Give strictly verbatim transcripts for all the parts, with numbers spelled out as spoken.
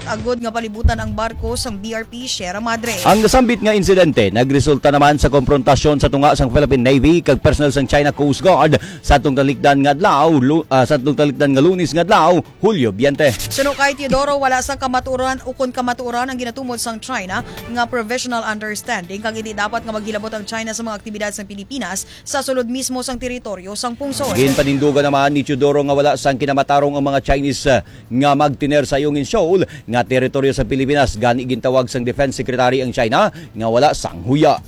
agod nga palibutan ang barko sang B R P Sierra Madre. Ang nasambit nga insidente nagresulta naman sa konfrontasyon sa tunga sang Philippine Navy kag personnel sang China Coast Guard sa atong talikdan nga adlaw uh, sa atong talikdan nga Lunes nga adlaw Hulyo biyente. Suno kay Teodoro wala sang kamatuoran ukon kamatuoran ang ginatumod sang China nga provisional understanding kag hindi dapat nga maghilabot ang China sa mga aktibidad sang Pilipinas sa sulod mismo sang teritoryo sang pungsod. Ginpanindugan naman ni Teodoro nga wala sang kinamatarong ang mga Chinese uh, nga magtiner sa Yongin Shoal nga teritoryo sa Pilipinas gani gintawag sang Defense Secretary ang China nga wala sang huya.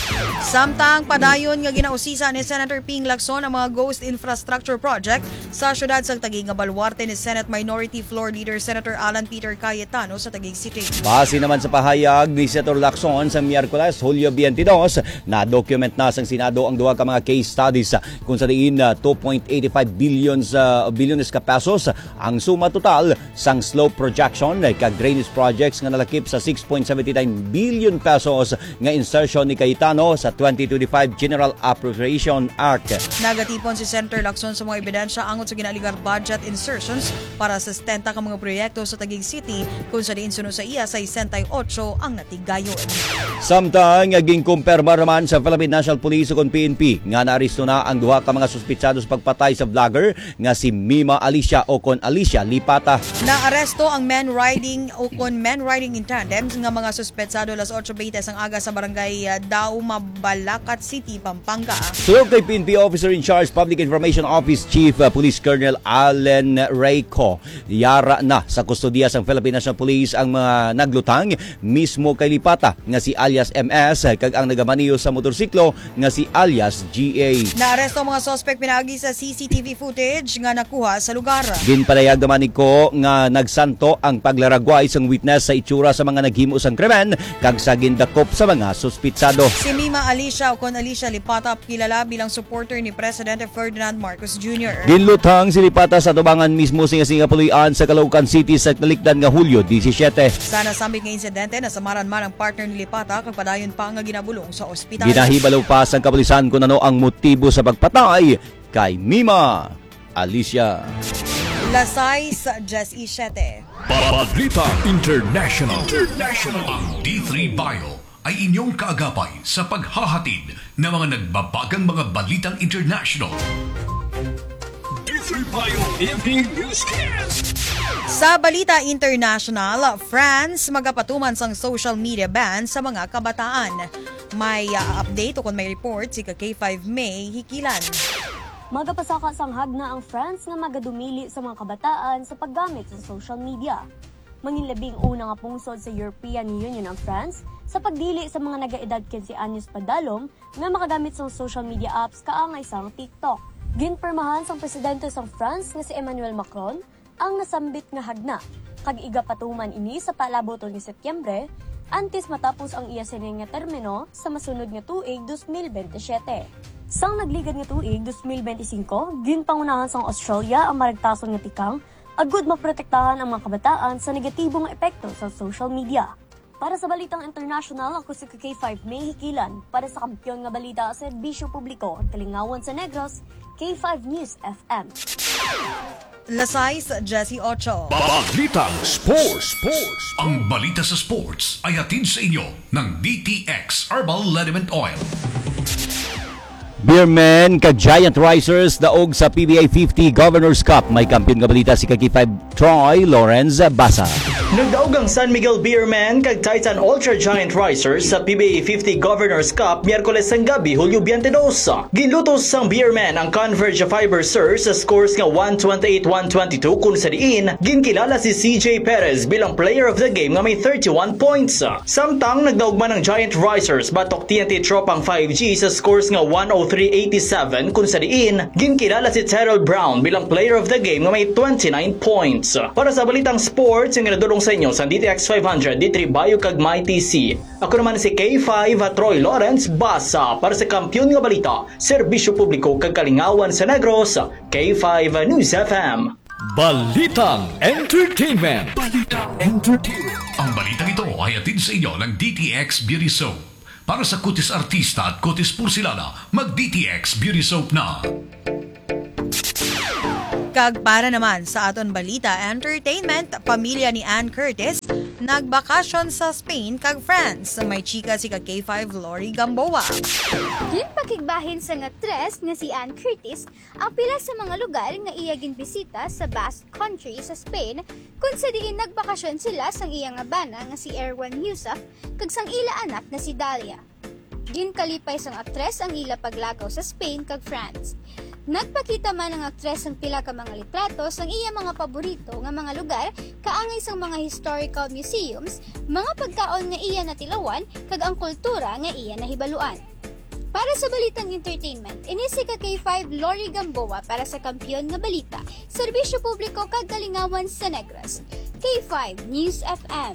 Samtang padayon nga ginausisa ni Senator Ping Lacson ang mga Ghost Infrastructure Project sa syudad sang Taguig nga baluarte ni Senate Minority Floor Leader Senator Alan Peter Cayetano sa Taguig City. Base naman sa pahayag ni Senator Lacson sa Miyerkules, Hulyo twenty-dos, na-document na sang Senado ang duha ka mga case studies kung sa diin two point eight five billions uh, billions ka pesos ang suma total sang slope projection kag drainage projects nga nalakip sa six point seven nine billion pesos nga insertion ni Cayetano sa twenty twenty-five General Appropriation Act. Nagatipon si Senator Lacson sa mga ebidensya angot sa ginaligar budget insertions para sa setenta ka mga proyekto sa Taguig City kung sa diin sunod sa iya sa sixty-eight ang natigayon. Samtang naging kumpirma naman sa Philippine National Police o P N P nga naaresto na ang duha ka mga suspitsado sa pagpatay sa vlogger nga si Mima Alicia o kon Alicia Lipata. Naaresto ang men riding o kon men riding in tandem nga mga suspetsado alas eight twenty ang aga sa barangay uh, Dauma Balacat City, Pampanga. Sulog kay P N P Officer in Charge Public Information Office Chief uh, Police Colonel Allen Rayco, yara na sa kustodiya ng Philippine National Police ang mga naglutang mismo kay Lipata nga si alias M S kag ang nagamaniyo sa motorsiklo nga si alias G A. Naaresto ang mga suspect pinagi sa C C T V footage nga nakuha sa lugar. Ginpalayag naman ko nga nagsanto ang paglaragway sang witness sa itsura sa mga naghimo sang krimen kag sa gindakop sa mga suspitsado. Si Mima Alicia o kon Alicia Lipata kilala bilang supporter ni Presidente Ferdinand Marcos Junior Ginlutang si Lipata sa tubangan mismo sa Singapulian sa Caloocan City sa talikdan nga Hulyo seventeen. Sa nasambit nga insidente nasamaran man ang partner ni Lipata kag padayon pa nga ginabulong sa ospital. Ginahibalaw pa sa kapulisan kung ano ang motibo sa pagpatay kay Mima Alicia. Lasay sa Jesse Siete. Balita International. International. Ang D three Bio ay inyong kaagapay sa paghahatid ng mga nagbabagang mga balitang international. D three Bio Philippine Newscast. Sa Balita International, France magapatuman sang social media ban sa mga kabataan. May uh, update o kung may report si K five May Hikilan. Magapasaka sang hagna ang France nga magadumili sa mga kabataan sa paggamit sa social media. Manginlabing una nga pungsod sa European Union ang France sa pagdili sa mga nagaedad kinsi anyos padalom nga makagamit sa social media apps kaangay sang TikTok. Ginpermahan sang presidente sang France nga si Emmanuel Macron ang nasambit nga hagna kag igapatuman ini sa palaboton ni Setyembre antes matapos ang iya sining nga termino sa masunod nga tuig twenty twenty-seven. Sang nagligad nga tuig twenty twenty-five, ginpangunahan sang Australia ang maragtason nga tikang agud maprotektahan ang mga kabataan sa negatibong epekto sa social media. Para sa Balitang International, ako si K five May Hikilan. Para sa kampyon nga balita sa serbisyo publiko at kalingawan sa Negros, K five News F M. Lasay sa Jesse Ocho. Balitang Sports. Sports. Ang balita sa sports ay hatid sa inyo ng D T X Herbal Liniment Oil. Beermen kag Giant Risers daog sa P B A fifty Governors Cup. May kampiyon nga balita si K five Troy Lawrence Basa. Nagdaog ang San Miguel Beermen kag Titan Ultra Giant Risers sa P B A fifty Governors Cup Miyerkules ang gabi Hulyo twenty-dos. Ginlutos sang Beermen ang Converge Fiber Surf sa scores nga one twenty-eight one twenty-two kung sa diin ginkilala si C J Perez bilang player of the game nga may thirty-one points. Samtang nagdaog man ang Giant Risers batok T N T Tropang five G sa scores nga one oh three eighty-seven kung sa diin ginkilala si Terrell Brown bilang player of the game nga may twenty-nine points. Para sa Balitang Sports, yung ginadulong sa inyo sa D T X five hundred, D three Bayo kag My T C. Ako naman si K five at Troy Lawrence Basa para sa kampiyon nga balita, serbisyo publiko kag kalingawan sa Negros, K five News F M. Balitang Entertainment. Balitang Entertainment. Ang balitang ito ay hatid sa inyo ng D T X Beauty Soap. Para sa kutis artista at kutis porsilana, mag-D T X Beauty Soap na. Kag para naman sa aton balita entertainment, pamilya ni Ann Curtis nagbakasyon sa Spain kag France. May chika si kag K five Lori Gamboa. Ginpakigbahin sa nga tres nga si Ann Curtis ang pila sa mga lugar nga iya ginbisita sa Basque Country sa Spain kung sa diin nagbakasyon sila sang iya nga bana nga si Erwan Yusuf kag sang ila anak na si Dalia. Ginkalipay sang aktres ang ila paglakaw sa Spain kag France. Nagpakita man ang aktres ang pila ka mga litrato sang iya mga paborito nga mga lugar kaangay sang mga historical museums, mga pagkaon nga iya natilawan kag ang kultura nga iya nahibaluan. Para sa balitang entertainment, inisi ka K five Lori Gamboa para sa Kampiyon nga Balita, Serbisyo Publiko kag Kalingawan sa Negros. K five News F M.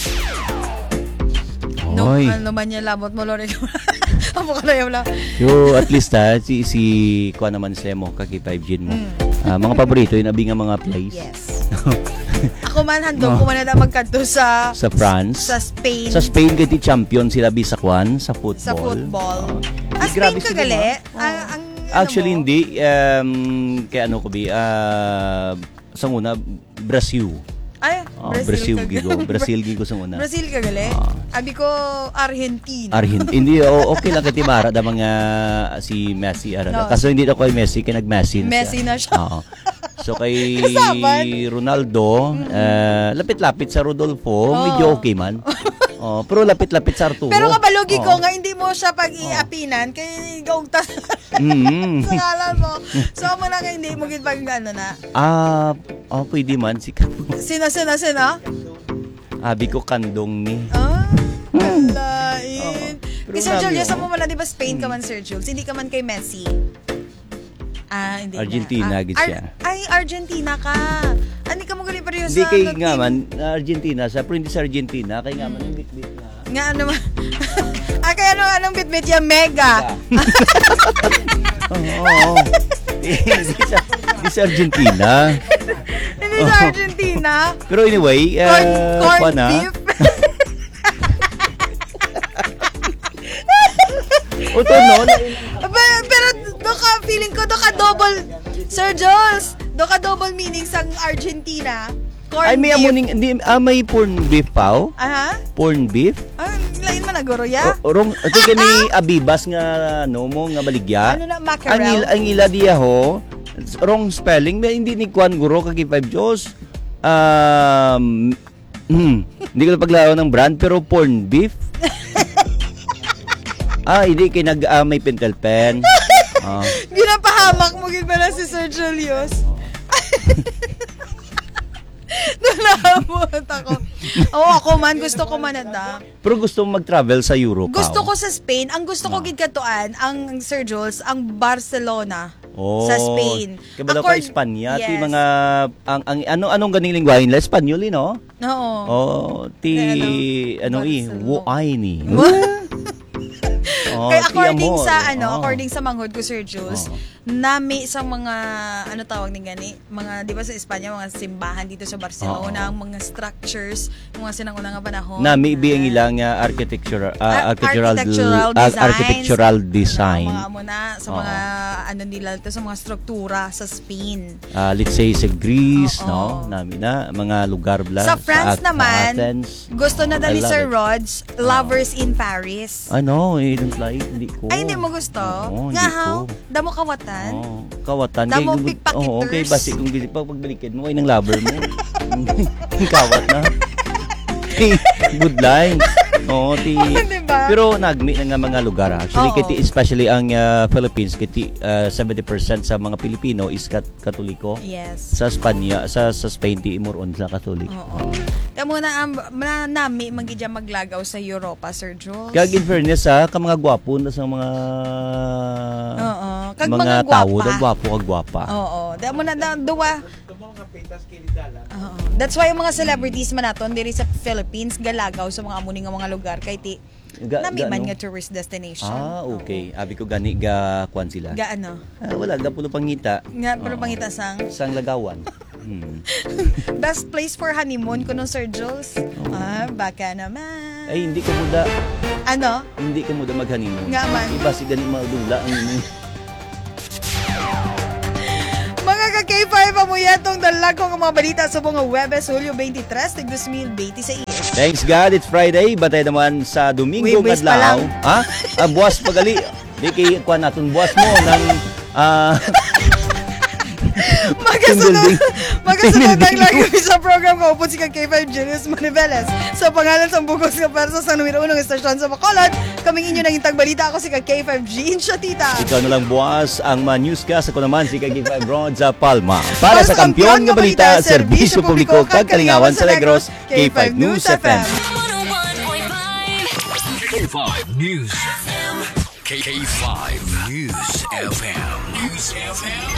No, Oy. ano man niya labot mo, Lori. Apo ka na yung lang. Yo, at least ha, si, si kuha naman sila mo, kaki five Gin mo. Ah, mga paborito, yung abi nga mga place. Yes. Ako man, handog ko man na magkanto sa Sa France. sa Spain. Sa Spain, kati champion sila bisa kwan sa football. Sa football. Ah, Ah, di, grabe Spain ka sila, gali? ha? Ang, ang, Actually, ano mo? hindi. Um, kaya ano ko bi, ah, sa una, Brazil. Ay, Oh, Brazil, Brazil, ka gigo. Brazil, gigo sa una. Brazil ka gali? Abi ko, Argentina. Argent. Hindi, oh, okay lang kati Mara da mga si Messi. Ara, No. Kaso hindi na ko kay Messi, kay nag-Messi na Messi siya. na siya. Oo. So kay Kasaban. Ronaldo, eh, lapit-lapit sa Rodolfo, Oh. medyo okay man. Oh, pero lapit-lapit sa Arturo. Pero kabalugi ko Oo. nga, hindi mo siya pag-iapinan, kay gaugtas Mm. sa ngalan mo. So, mo na nga hindi mo gitpag ano na. Ah, oh, pwede man si Sino, sino, sino? Abi ko kandong ni. Ah, kalain. Pero Kay Sir sabi Julius, mo. mo man, di ba Spain ka man, Sir Jules? Hindi ka man kay Messi. Ah, hindi Argentina, na. gid Ar- siya. Ay, Argentina ka. Ah, Hindi ka mo gali pero Hindi sa kay ano, nga team. man, Argentina, sa pero hindi sa Argentina, kay nga man, ang bit-bit na. Nga ano man. ah, kaya ano, anong bit-bit yung mega? Oo. oo. Hindi sa, hindi sa Argentina. Hindi sa Argentina. Pero anyway, uh, Corn, corn kuha na. beef. O to no, pero, pero doka, feeling ko doka double, Sir Jules, doka double meaning sang Argentina. Corn ay may beef. amuning, hindi, ah, may porn beef pa, oh? Aha. Porn beef? Ah, lain man naguro ya. O, rong, ito ka ni Abibas nga, no mo, nga baligya. Ano na, Ang mackerel? ila, ang ila diya ho, wrong spelling, may hindi ni Kwan Guro, kagi five Diyos. Um, hmm, hindi ko na paglawan ng brand, pero porn beef. ah, hindi, kay nag, ah, may pentel pen. Ah. Ginapahamak mo gid ba na si Sir Julius? Nalabot ako. Oo, ako man, gusto ko man na. Pero gusto mo mag-travel sa Europe. Gusto ah, ko sa Spain, ang gusto ko gid katuan, ang Sir Jules, ang Barcelona Oh, sa Spain. Kaya ka Accord- Espanya, ti Yes. mga ang, ang ano anong ganing lingwahe nila Espanyol eh, no? Oo. Oh, ti Eh, ano, ano i Barcelona. woay ni. Oh, Kaya ti according amor. sa ano, Oh. according sa manghod ko Sir Jules, Oh. nami sa mga ano tawag ni gani, mga 'di ba sa Espanya mga simbahan dito sa Barcelona, Oh. ang mga structures, yung mga sinang unang panahon. Na maybe ang ilang uh, architectural Ar- uh, architectural architectural uh, designs. architectural design. Mga amo na sa Oo. mga ano nila to sa mga struktura sa Spain. Uh, let's say sa Greece, Oo. no? Nami na mga lugar bla Sa France At- naman, Athens. gusto na dali I love Sir it. Rods, Lovers in Paris. Ano, I don't like, hindi ko. Ay, hindi mo gusto? Oo, Nga hindi how? ko. Damo kawatan? Oh, kawatan. Damo Kay- pickpocketers. Oo, okay, basi kung gisi pag pagbalikin mo ay ng lover mo. Kawat na. Good line. Oo, ti. Diba? Pero nagmi na nga mga lugar actually, Oo. kiti especially ang uh, Philippines, kiti uh, seventy percent sa mga Pilipino is kat Katoliko. Yes. Sa Spanya, sa sa Spain ti imuron sa Katolik. Oo. Kaya muna, um, na, nami, magidya maglagaw sa Europa, Sir Jules. Kaya in fairness ha, ka mga gwapo na sa mga Oo. Kag mga, mga tao, gwapa. daw gwapo kag gwapa. Oo. Dahil mo na, da, duwa. Oo. That's why yung mga celebrities man naton diri sa Philippines, galagaw sa mga amuning nga mga lugar. Kay ti, Ga- nami ga- man ano? nga tourist destination. Ah, okay. Abi ko gani ga kwan sila. Ga ano? Ah, wala, ga pulo pangita. Nga, pero Oo. pangita sang Sang lagawan. Hmm. best place for honeymoon ko nung Sir Jules. Ah, baka naman. Ay, hindi ko muda. Ano? Hindi ko muda mag-honeymoon. Nga man. Iba si gani madula ang inyong Mga ka K five, amo Muyetong dalagko ang mga balita sa mga Webes, Hulyo twenty-tres, tig two thousand twenty-six. Thanks God, it's Friday. Batay naman sa Domingo Wibis pa kadlaw. lang. Ha? Ah, buwas pagali. Di kay kuan naton buwas mo ng ah Magasunod, Team magasunod building. ang lagi sa program ko upon si K five Julius Maniveles. Sa pangalan sa bugos ng persa sa numero unong estasyon sa Bacolod, kaming inyo nang intagbalita ako si K five G Insha Tita. Ikaw na lang buwas ang mga newscast. Ako naman si Kagin Five Rod sa Palma. Para sa kampiyon nga balita, serbisyo publiko kag kalingawan sa Negros, K five News F M. K five News F M. K five News F M. News F M.